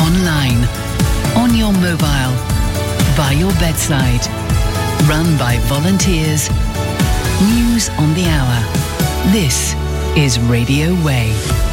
online, on your mobile, by your bedside. Run by volunteers. News on the hour. This is Radio Way.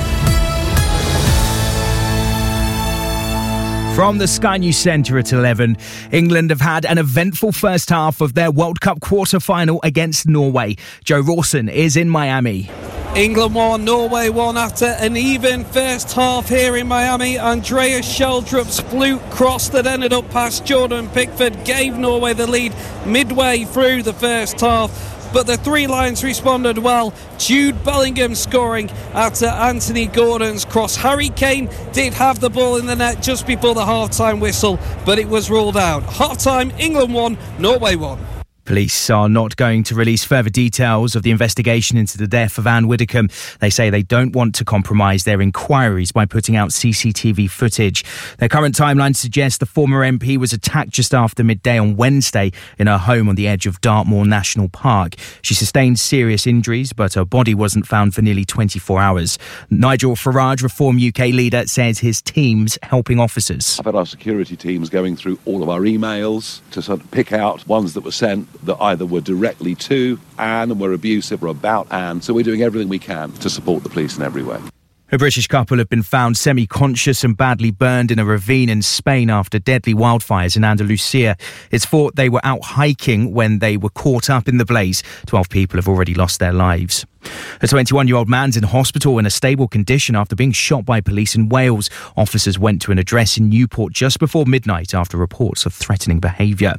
From the Sky News Centre at 11, England have had an eventful first half of their World Cup quarter-final against Norway. Joe Rawson is in Miami. England won, Norway won after an even first half here in Miami. Andreas Schjelderup's fluke cross that ended up past Jordan Pickford gave Norway the lead midway through the first half. But the Three Lions responded well. Jude Bellingham scoring after Anthony Gordon's cross. Harry Kane did have the ball in the net just before the half-time whistle, but it was ruled out. Half-time, England won, Norway won. Police are not going to release further details of the investigation into the death of Anne Widdecombe. They say they don't want to compromise their inquiries by putting out CCTV footage. Their current timeline suggests the former MP was attacked just after midday on Wednesday in her home on the edge of Dartmoor National Park. She sustained serious injuries, but her body wasn't found for nearly 24 hours. Nigel Farage, Reform UK leader, says his team's helping officers. I've had our security teams going through all of our emails to sort of pick out ones that were sent that either were directly to Anne and were abusive or about Anne. So we're doing everything we can to support the police in every way. A British couple have been found semi-conscious and badly burned in a ravine in Spain after deadly wildfires in Andalusia. It's thought they were out hiking when they were caught up in the blaze. 12 people have already lost their lives. A 21-year-old man's in hospital in a stable condition after being shot by police in Wales. Officers went to an address in Newport just before midnight after reports of threatening behaviour.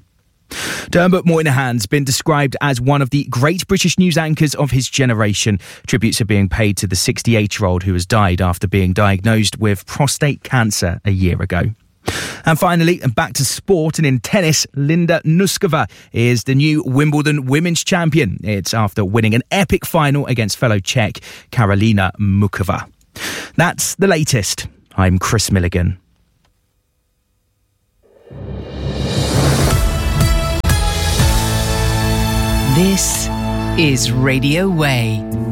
Dermot Moynihan's been described as one of the great British news anchors of his generation. Tributes are being paid to the 68-year-old who has died after being diagnosed with prostate cancer a year ago. And finally, back to sport, and in tennis, Linda Noskova is the new Wimbledon women's champion. It's after winning an epic final against fellow Czech Karolina Muchova. That's the latest. I'm Chris Milligan. This is Radio Way.